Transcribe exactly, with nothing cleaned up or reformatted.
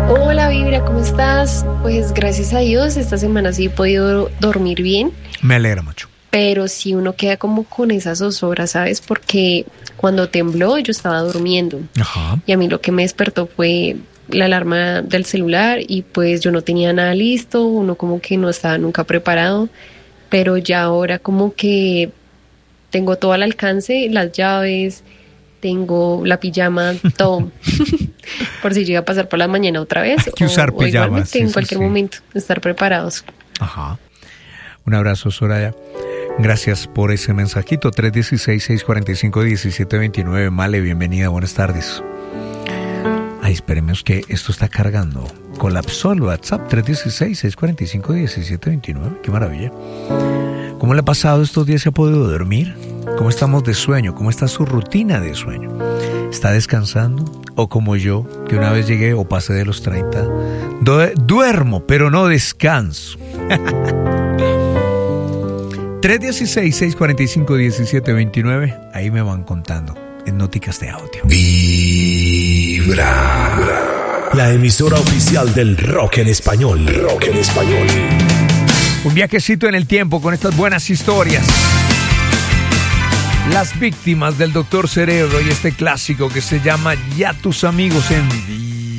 Hola Vibra, ¿cómo estás? Pues gracias a Dios, esta semana sí he podido dormir bien, Me alegra mucho. pero sí uno queda como con esa zozobra, ¿sabes? Porque cuando tembló yo estaba durmiendo Ajá. y a mí lo que me despertó fue la alarma del celular y pues yo no tenía nada listo, uno como que no estaba nunca preparado, pero ya ahora como que tengo todo al alcance, las llaves, tengo la pijama, todo, por si llega a pasar por la mañana otra vez Hay que o, usar o pijamas, igualmente sí, en sí, cualquier sí. momento, estar preparados. Ajá. Un abrazo, Soraya. Gracias por ese mensajito. tres uno seis, seis cuatro cinco, uno siete dos nueve. Male, bienvenida, buenas tardes. Ay, esperemos que esto está cargando. Colapsó el WhatsApp. tres uno seis, seis cuatro cinco, uno siete dos nueve. Qué maravilla. ¿Cómo le ha pasado estos días? ¿Se ha podido dormir? ¿Cómo estamos de sueño? ¿Cómo está su rutina de sueño? ¿Está descansando? ¿O como yo, que una vez llegué o pasé de los treinta, du- duermo, pero no descanso? tres uno seis, seis cuatro cinco, uno siete dos nueve. Ahí me van contando en Nóticas de Audio. Vibra. La emisora oficial del rock en español. Rock en español. Un viajecito en el tiempo con estas buenas historias. Las víctimas del Doctor Cerebro y este clásico que se llama Ya tus amigos en